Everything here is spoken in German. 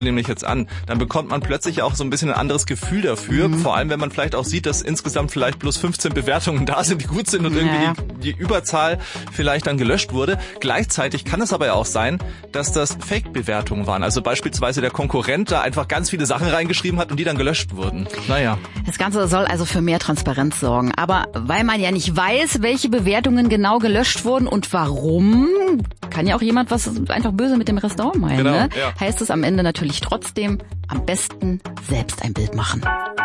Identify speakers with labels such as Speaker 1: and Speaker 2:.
Speaker 1: nämlich jetzt an, dann bekommt man plötzlich auch so ein bisschen ein anderes Gefühl dafür, vor allem wenn man vielleicht auch sieht, dass insgesamt vielleicht bloß 15 Bewertungen da sind, die gut sind und irgendwie die Überzahl vielleicht dann gelöscht wurde. Gleichzeitig kann es aber ja auch sein, dass das Fake-Bewertungen waren, also beispielsweise der Konkurrent da einfach ganz viele Sachen reingeschrieben hat und die dann gelöscht wurden. Naja.
Speaker 2: Das Ganze soll also für mehr Transparenz sorgen, aber weil man ja nicht weiß, welche Bewertungen genau gelöscht wurden und warum, kann ja auch jemand was einfach böse mit dem Restaurant meinen,
Speaker 1: genau,
Speaker 2: ne?
Speaker 1: Ja.
Speaker 2: Heißt es am Ende natürlich trotzdem, am besten selbst ein Bild machen.